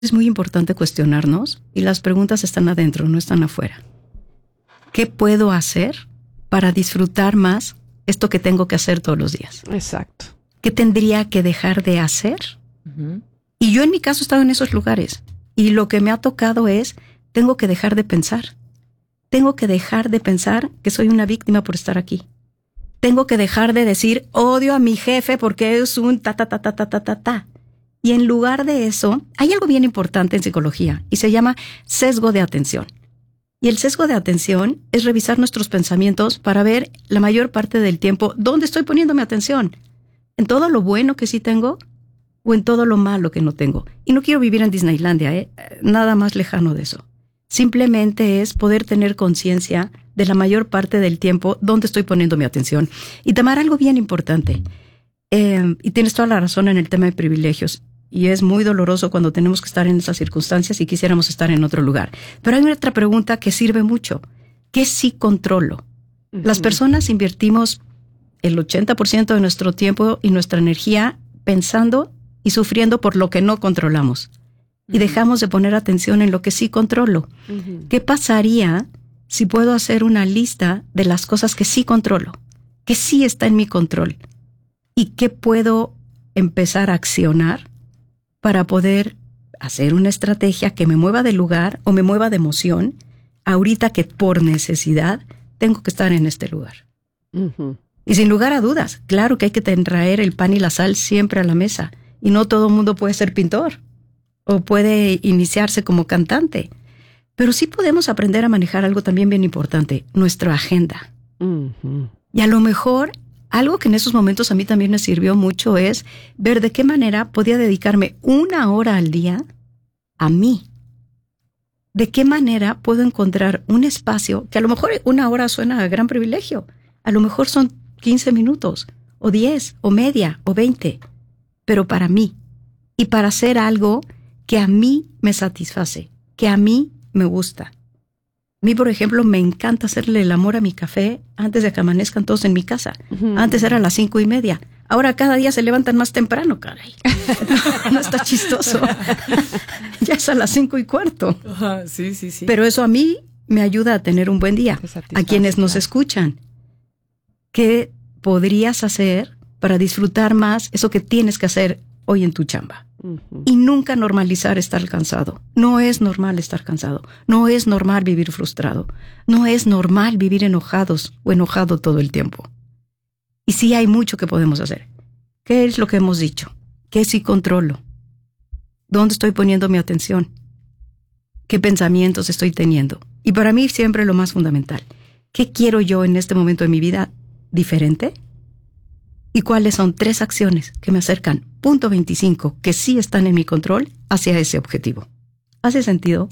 Es muy importante cuestionarnos y las preguntas están adentro, no están afuera. ¿Qué puedo hacer para disfrutar más esto que tengo que hacer todos los días? Exacto. ¿Qué tendría que dejar de hacer? Uh-huh. Y yo en mi caso he estado en esos lugares y lo que me ha tocado es, tengo que dejar de pensar. Tengo que dejar de pensar que soy una víctima por estar aquí. Tengo que dejar de decir, odio a mi jefe porque es un ta. Y en lugar de eso, hay algo bien importante en psicología y se llama sesgo de atención. Y el sesgo de atención es revisar nuestros pensamientos para ver la mayor parte del tiempo dónde estoy poniendo mi atención. ¿En todo lo bueno que sí tengo o en todo lo malo que no tengo? Y no quiero vivir en Disneylandia, nada más lejano de eso. Simplemente es poder tener conciencia de la mayor parte del tiempo dónde estoy poniendo mi atención. Y Tamara, algo bien importante, y tienes toda la razón en el tema de privilegios, y es muy doloroso cuando tenemos que estar en esas circunstancias y quisiéramos estar en otro lugar. Pero hay otra pregunta que sirve mucho. ¿Qué sí controlo? Uh-huh. Las personas invertimos el 80% de nuestro tiempo y nuestra energía pensando y sufriendo por lo que no controlamos. Uh-huh. Y dejamos de poner atención en lo que sí controlo. Uh-huh. ¿Qué pasaría si puedo hacer una lista de las cosas que sí controlo? Que sí está en mi control. ¿Y qué puedo empezar a accionar para poder hacer una estrategia que me mueva de lugar o me mueva de emoción, ahorita que por necesidad tengo que estar en este lugar? Uh-huh. Y sin lugar a dudas, claro que hay que traer el pan y la sal siempre a la mesa. Y no todo el mundo puede ser pintor o puede iniciarse como cantante. Pero sí podemos aprender a manejar algo también bien importante, nuestra agenda. Uh-huh. Y a lo mejor algo que en esos momentos a mí también me sirvió mucho es ver de qué manera podía dedicarme 1 hora al día a mí. De qué manera puedo encontrar un espacio que a lo mejor 1 hora suena a gran privilegio. A lo mejor son 15 minutos, o 10, o media, o 20. Pero para mí. Y para hacer algo que a mí me satisface, que a mí me gusta. A mí, por ejemplo, me encanta hacerle el amor a mi café antes de que amanezcan todos en mi casa. Uh-huh. Antes era a las 5:30. Ahora cada día se levantan más temprano, caray. No está chistoso. Ya es a las 5:15. Uh-huh. Sí. Pero eso a mí me ayuda a tener un buen día. A quienes nos escuchan. ¿Qué podrías hacer para disfrutar más eso que tienes que hacer hoy en tu chamba? Uh-huh. Y nunca normalizar estar cansado. No es normal estar cansado. No es normal vivir frustrado. No es normal vivir enojados o enojado todo el tiempo. Y sí hay mucho que podemos hacer. ¿Qué es lo que hemos dicho? ¿Qué sí controlo? ¿Dónde estoy poniendo mi atención? ¿Qué pensamientos estoy teniendo? Y para mí siempre lo más fundamental. ¿Qué quiero yo en este momento de mi vida diferente? ¿Y cuáles son 3 acciones que me acercan, punto 25, que sí están en mi control hacia ese objetivo? ¿Hace sentido?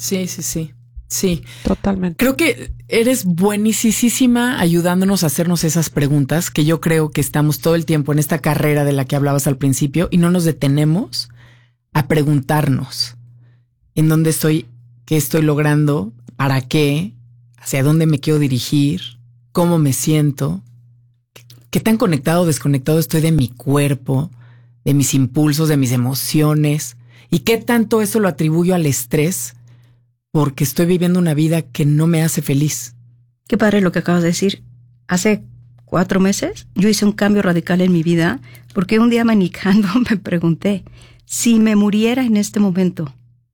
Sí. Totalmente. Creo que eres buenísima ayudándonos a hacernos esas preguntas, que yo creo que estamos todo el tiempo en esta carrera de la que hablabas al principio y no nos detenemos a preguntarnos en dónde estoy, qué estoy logrando, para qué, hacia dónde me quiero dirigir, cómo me siento. ¿Qué tan conectado o desconectado estoy de mi cuerpo, de mis impulsos, de mis emociones? ¿Y qué tanto eso lo atribuyo al estrés porque estoy viviendo una vida que no me hace feliz? Qué padre lo que acabas de decir. Hace 4 meses yo hice un cambio radical en mi vida porque un día manejando me pregunté, si me muriera en este momento,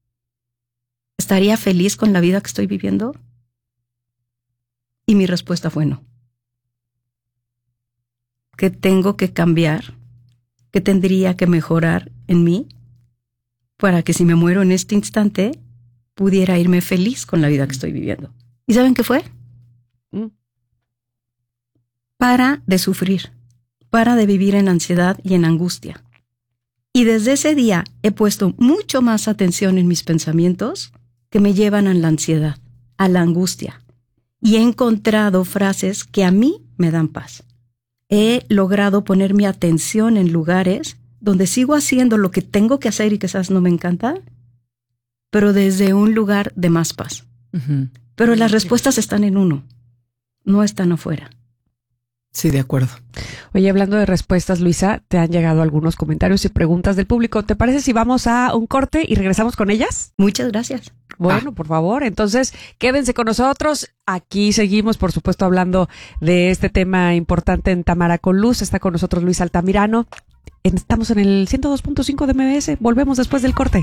¿estaría feliz con la vida que estoy viviendo? Y mi respuesta fue no. ¿Qué tengo que cambiar? ¿Qué tendría que mejorar en mí para que si me muero en este instante pudiera irme feliz con la vida que estoy viviendo? ¿Y saben qué fue? Para de sufrir, para de vivir en ansiedad y en angustia. Y desde ese día he puesto mucho más atención en mis pensamientos que me llevan a la ansiedad, a la angustia. Y he encontrado frases que a mí me dan paz. He logrado poner mi atención en lugares donde sigo haciendo lo que tengo que hacer y quizás no me encanta, pero desde un lugar de más paz. Uh-huh. Pero las respuestas están en uno, no están afuera. Sí, de acuerdo. Oye, hablando de respuestas, Luisa, te han llegado algunos comentarios y preguntas del público. ¿Te parece si vamos a un corte y regresamos con ellas? Muchas gracias. Bueno, por favor, entonces quédense con nosotros. Aquí seguimos, por supuesto, hablando de este tema importante en Tamara con Luz. Está con nosotros Luis Altamirano. Estamos en el 102.5 de MBS. Volvemos después del corte.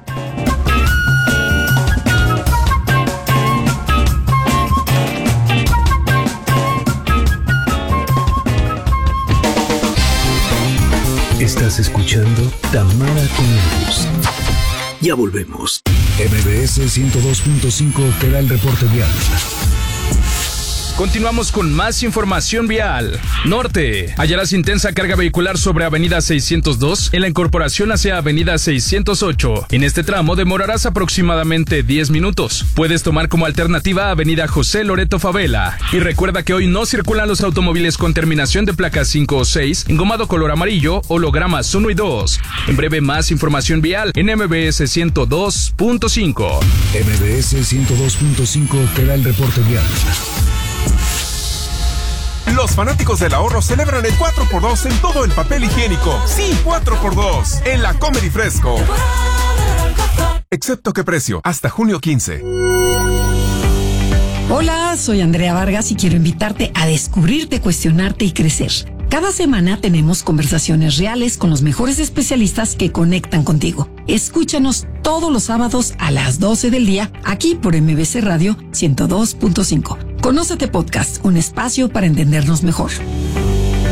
Estás escuchando Tamara con Luz. Ya volvemos. MBS 102.5 te da el reporte vial. Continuamos con más información vial. Norte. Hallarás intensa carga vehicular sobre Avenida 602 en la incorporación hacia Avenida 608. En este tramo demorarás aproximadamente 10 minutos. Puedes tomar como alternativa Avenida José Loreto Favela. Y recuerda que hoy no circulan los automóviles con terminación de placas 5 o 6, engomado color amarillo, hologramas 1 y 2. En breve más información vial en MBS 102.5. MBS 102.5 te da el reporte vial. Los fanáticos del ahorro celebran el 4x2 en todo el papel higiénico. Sí, 4x2 en la Comer y Fresco. Excepto qué precio, hasta junio 15. Hola, soy Andrea Vargas y quiero invitarte a descubrirte, cuestionarte y crecer. Cada semana tenemos conversaciones reales con los mejores especialistas que conectan contigo. Escúchanos todos los sábados a las 12 del día, aquí por MBC Radio 102.5. Conócete Podcast, un espacio para entendernos mejor.